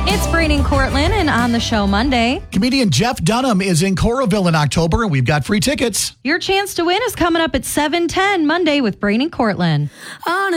It's Brady and Cortland, and on the show Monday, Comedian Jeff Dunham is in Coralville in October, and we've got free tickets. your chance to win is coming up at 7:10 Monday with Brady and Cortland.